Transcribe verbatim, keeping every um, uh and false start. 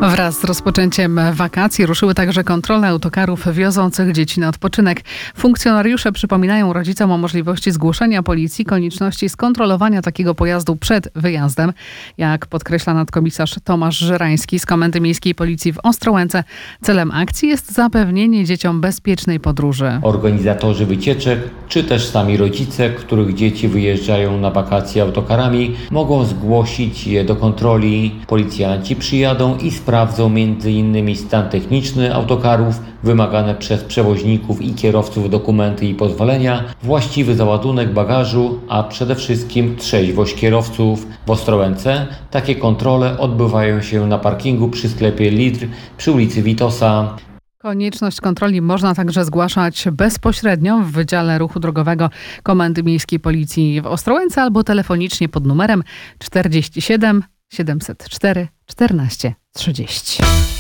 Wraz z rozpoczęciem wakacji ruszyły także kontrole autokarów wiozących dzieci na odpoczynek. Funkcjonariusze przypominają rodzicom o możliwości zgłoszenia policji konieczności skontrolowania takiego pojazdu przed wyjazdem. Jak podkreśla nadkomisarz Tomasz Żerański z Komendy Miejskiej Policji w Ostrołęce, celem akcji jest zapewnienie dzieciom bezpiecznej podróży. Organizatorzy wycieczek, czy też sami rodzice, których dzieci wyjeżdżają na wakacje autokarami, mogą zgłosić je do kontroli. Policjanci przyjadą i sprawdzą między innymi stan techniczny autokarów, wymagane przez przewoźników i kierowców dokumenty i pozwolenia, właściwy załadunek bagażu, a przede wszystkim trzeźwość kierowców. W Ostrołęce takie kontrole odbywają się na parkingu przy sklepie Lidl przy ulicy Witosa. Konieczność kontroli można także zgłaszać bezpośrednio w Wydziale Ruchu Drogowego Komendy Miejskiej Policji w Ostrołęce albo telefonicznie pod numerem czterdzieści siedem siedemset cztery czternaście trzydzieści.